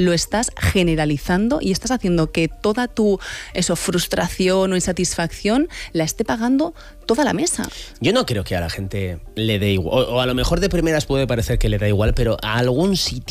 lo estás generalizando y estás haciendo que toda tu frustración o insatisfacción la esté pagando toda la mesa. Yo no creo que a la gente le dé igual, o a lo mejor de primeras puede parecer que le da igual, pero a algún sitio